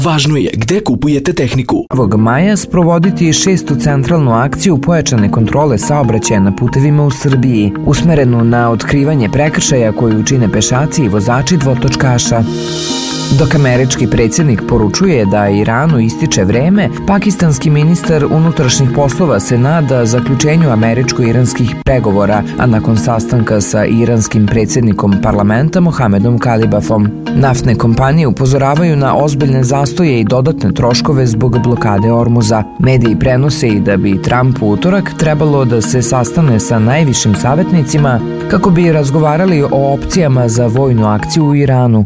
Važno je gde kupujete tehniku. Ovog maja sprovoditi 6. centralnu akciju pojačane kontrole saobraćaja na putevima u Srbiji, usmerenu na otkrivanje prekršaja koju čine pešaci i vozači dvotočkaša. Dok američki predsjednik poručuje da Iranu ističe vreme, pakistanski ministar unutrašnjih poslova se nada zaključenju američko-iranskih pregovora, a nakon sastanka sa iranskim predsjednikom parlamenta Mohamedom Kalibafom. Naftne kompanije upozoravaju na ozbiljne zastoje i dodatne troškove zbog blokade Ormuza. Mediji prenose i da bi Trump u utorak trebalo da se sastane sa najvišim savjetnicima kako bi razgovarali o opcijama za vojnu akciju u Iranu.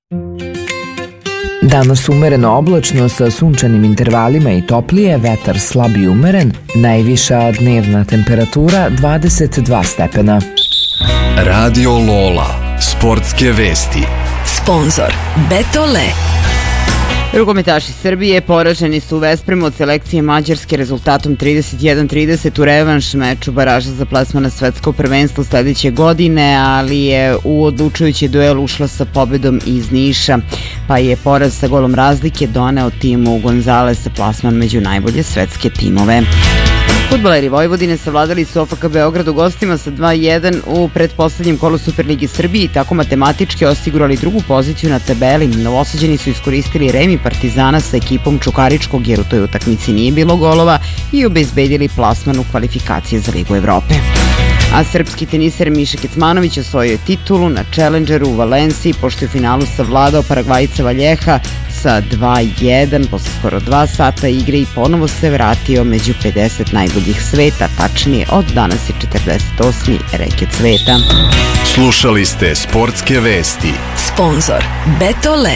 Danas umereno oblačno sa sunčanim intervalima i toplije, vetar slab i umeren, najviša dnevna temperatura 22 stepena. Radio Lola, sportske vesti. Sponzor Betole. Rukometaši Srbije poraženi su u Vespremu od selekcije Mađarske rezultatom 31-30 u revanš meču baraža za plasman na svetsko prvenstvo sledeće godine, ali je u odlučujući duel ušla sa pobedom iz Niša, pa je poraz sa golom razlike doneo timu Gonzalesa plasman među najbolje svetske timove. Fudbaleri Vojvodine savladali su OFK Beograd u gostima sa 2-1 u pretposlednjem kolu Superligi Srbije i tako matematički osigurali drugu poziciju na tabeli. Novosađeni su iskoristili remi Partizana sa ekipom Čukaričkog jer u toj utakmici nije bilo golova i obezbedili plasman u kvalifikacije za Ligu Evrope. A srpski teniser Miša Kecmanović osvojio je titulu na Challengeru u Valenciji pošto je u finalu savladao Paragvajica Valjeha sa 2-1 posle skoro 2 sata igre i ponovo se vratio među 50 najboljih sveta, tačnije od danas je 48. reket sveta. Slušali ste sportske vesti. Sponzor Betole.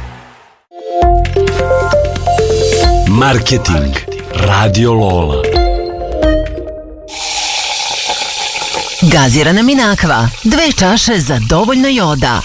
Marketing. Radio Lola. Gazirana Minakva, 2 čaše za dovoljno joda.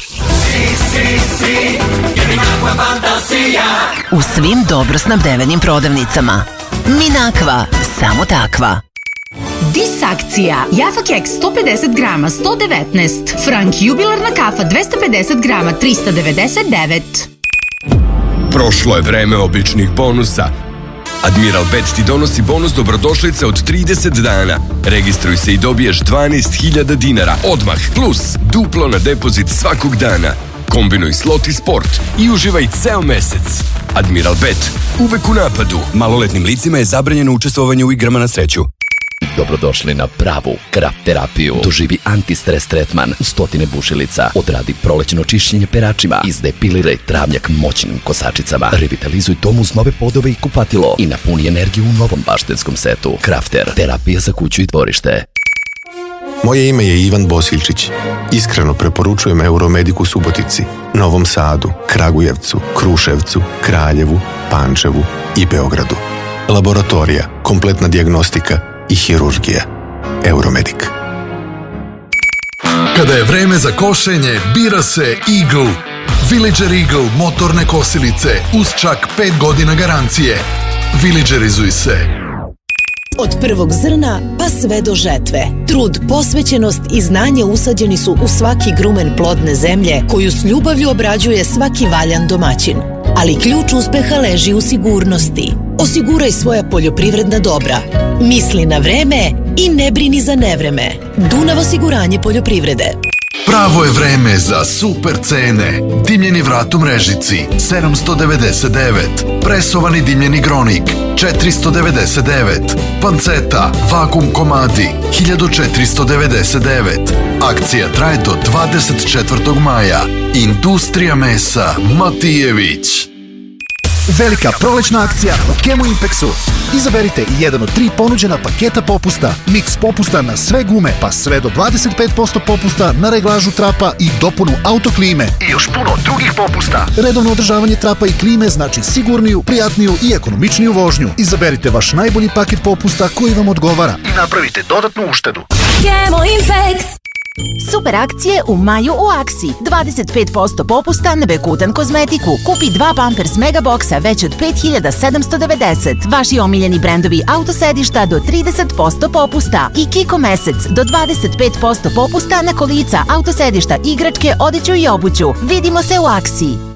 U svim dobro snabdevenim prodavnicama. Minakva, samo takva. Dis akcija. Jaffa keks 150 grama 119. Frank jubilarna kafa 250 grama 399. Prošlo je vreme običnih bonusa. Admiral Bet ti donosi bonus dobrodošlice od 30 dana. Registruj se i dobiješ 12.000 dinara odmah, plus duplo na depozit svakog dana. Kombinuj slot i sport i uživaj ceo mesec. Admiral Bet, uvek u napadu. Maloletnim licima je zabranjeno učestvovanje u igrama na sreću. Dobrodošli na pravu krap terapiju. Doživi antistres tretman, 100 bušilica. Odradi prolećno čišćenje peračima. Izdepiliraj travnjak moćnim kosačicama. Revitalizuj dom uz nove podove i kupatilo. I napuni energiju u novom baštenskom setu. Crafter, terapija za kuću i dvorište. Moje ime je Ivan Bosiljčić. Iskreno preporučujem Euromedik u Subotici, Novom Sadu, Kragujevcu, Kruševcu, Kraljevu, Pančevu i Beogradu. Laboratorija, kompletna dijagnostika i hirurgija. Euromedik. Kada je vreme za košenje, bira se Eagle. Villager Eagle motorne kosilice uz čak 5 godina garancije. Villagerizuj se. Od prvog zrna pa sve do žetve. Trud, posvećenost i znanje usađeni su u svaki grumen plodne zemlje koju s ljubavlju obrađuje svaki valjan domaćin. Ali ključ uspeha leži u sigurnosti. Osiguraj svoja poljoprivredna dobra. Misli na vreme i ne brini za nevreme. Dunav osiguranje poljoprivrede. Pravo je vreme za super cene. Dimljeni vrat u Mrežici 799, presovani dimljeni gronik 499, panceta, vakum komadi 1499. Akcija traje do 24. maja. Industrija mesa Matijević. Velika prolećna akcija u Kemu Impexu. Izaberite jedan od 3 ponuđena paketa popusta. Miks popusta na sve gume, pa sve do 25% popusta na reglažu trapa i dopunu autoklime. I još puno drugih popusta. Redovno održavanje trapa i klime znači sigurniju, prijatniju i ekonomičniju vožnju. Izaberite vaš najbolji paket popusta koji vam odgovara i napravite dodatnu uštedu. Kemo Impex. Super akcije u maju u Aksi. 25% popusta na Bekutan kozmetiku. Kupi 2 Pampers Megaboksa već od 5.790. Vaši omiljeni brendovi autosedišta do 30% popusta. I Kiko mesec do 25% popusta na kolica, autosedišta, igračke, odeću i obuću. Vidimo se u Aksi.